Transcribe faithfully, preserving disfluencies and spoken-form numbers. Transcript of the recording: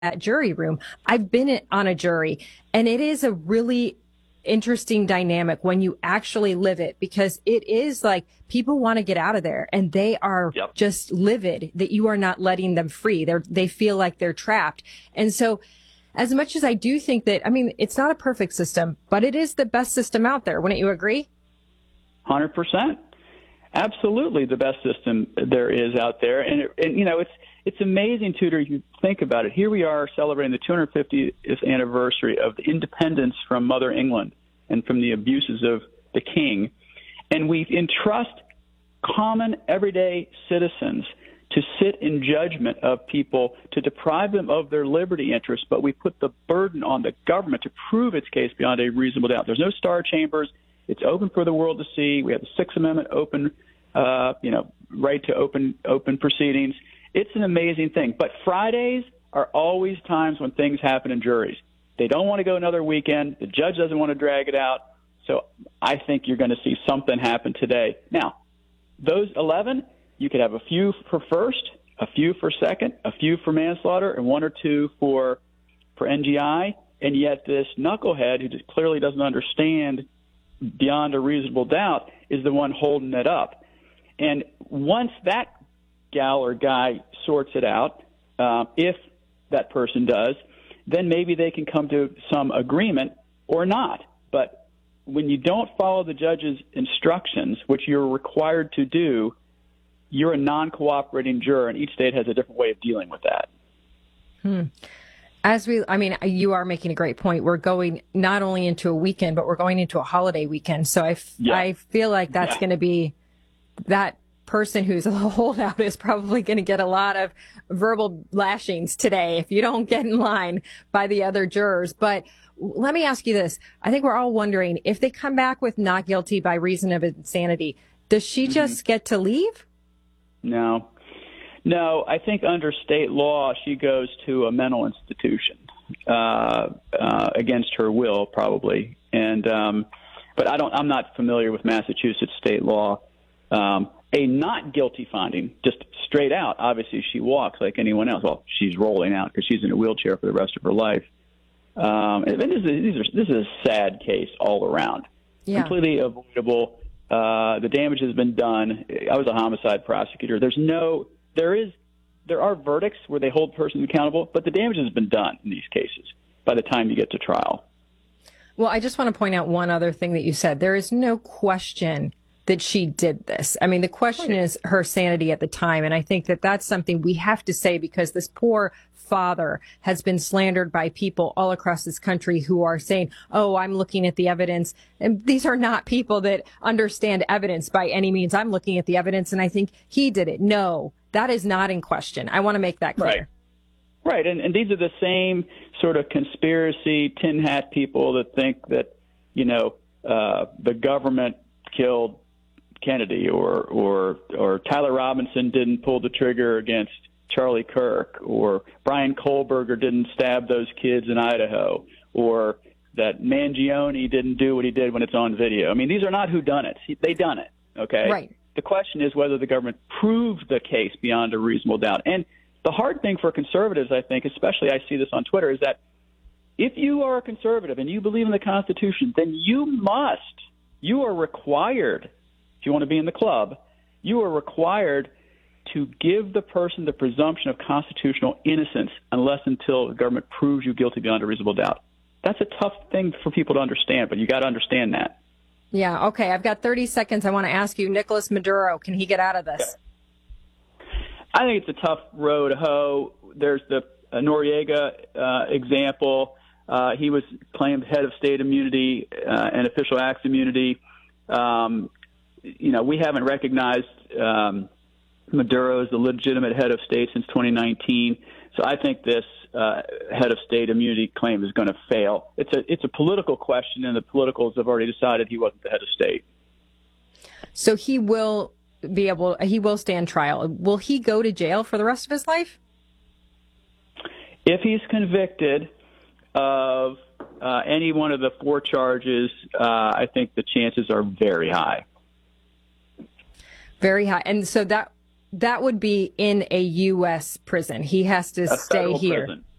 that jury room. I've been on a jury, and it is a really interesting dynamic when you actually live it, because it is like people want to get out of there and they are Yep. just livid that you are not letting them free. They're, they feel like they're trapped. And so as much as I do think that, I mean, it's not a perfect system, but it is the best system out there. Wouldn't you agree? one hundred percent. Absolutely the best system there is out there. And, it, and you know, it's it's amazing, Tudor, if you think about it. Here we are celebrating the two hundred fiftieth anniversary of the independence from Mother England and from the abuses of the king. And we entrust common, everyday citizens to sit in judgment of people, to deprive them of their liberty interests, but we put the burden on the government to prove its case beyond a reasonable doubt. There's no star chambers. It's open for the world to see. We have the Sixth Amendment open, uh, you know, right to open open proceedings. It's an amazing thing. But Fridays are always times when things happen in juries. They don't want to go another weekend. The judge doesn't want to drag it out. So I think you're going to see something happen today. Now, those eleven, you could have a few for first, a few for second, a few for manslaughter, and one or two for for N G I. And yet this knucklehead who just clearly doesn't understand beyond a reasonable doubt is the one holding it up. And once that gal or guy sorts it out, uh, if that person does, then maybe they can come to some agreement or not. But when you don't follow the judge's instructions, which you're required to do, you're a non-cooperating juror, and each state has a different way of dealing with that. Hmm. As we, I mean, you are making a great point. We're going not only into a weekend, but we're going into a holiday weekend. So I, Yeah. I feel like that's Yeah. going to be, that person who's a holdout is probably going to get a lot of verbal lashings today if you don't get in line by the other jurors. But let me ask you this. I think we're all wondering, if they come back with not guilty by reason of insanity, does she Mm-hmm. just get to leave? No. No, I think under state law, she goes to a mental institution uh, uh, against her will, probably. And um, but I don't. I'm not familiar with Massachusetts state law. Um, a not guilty finding, just straight out. Obviously, she walks like anyone else. Well, she's rolling out because she's in a wheelchair for the rest of her life. Um, and this is these are, this is a sad case all around. Yeah. Completely avoidable. Uh, the damage has been done. I was a homicide prosecutor. There's no. There is, there are verdicts where they hold persons accountable, but the damage has been done in these cases by the time you get to trial. Well, I just want to point out one other thing that you said. There is no question that she did this. I mean, the question is her sanity at the time. And I think that that's something we have to say, because this poor father has been slandered by people all across this country who are saying, oh, I'm looking at the evidence. And these are not people that understand evidence by any means. I'm looking at the evidence and I think he did it. No, that is not in question. I want to make that clear. Right. Right. And, and these are the same sort of conspiracy tin hat people that think that, you know, uh, the government killed Kennedy, or, or, or Tyler Robinson didn't pull the trigger against Charlie Kirk, or Brian Kohlberger didn't stab those kids in Idaho, or that Mangione didn't do what he did when it's on video. I mean, these are not whodunits. They done it, okay? Right. The question is whether the government proved the case beyond a reasonable doubt. And the hard thing for conservatives, I think, especially I see this on Twitter, is that if you are a conservative and you believe in the Constitution, then you must, you are required, if you want to be in the club, you are required to give the person the presumption of constitutional innocence unless until the government proves you guilty beyond a reasonable doubt. That's a tough thing for people to understand, but you got to understand that. Yeah. Okay. I've got thirty seconds. I want to ask you, Nicolas Maduro, can he get out of this? I think it's a tough road to hoe. There's the uh, Noriega uh, example. Uh, he was claimed head of state immunity uh, and official acts immunity. Um, you know, we haven't recognized um, Maduro is the legitimate head of state since twenty nineteen. So I think this uh, head of state immunity claim is going to fail. It's a it's a political question, and the politicals have already decided he wasn't the head of state. So he will be able, he will stand trial. Will he go to jail for the rest of his life? If he's convicted of uh, any one of the four charges, uh, I think the chances are very high. Very high. And so that that would be in a U S prison. He has to A stay federal here. prison.